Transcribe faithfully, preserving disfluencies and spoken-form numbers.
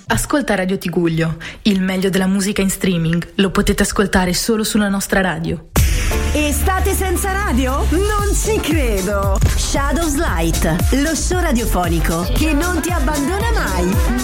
Ascolta Radio Tigullio, il meglio della musica in streaming. Lo potete ascoltare solo sulla nostra radio. Estate senza radio? Non ci credo! Shadows Light, lo show radiofonico che non ti abbandona mai.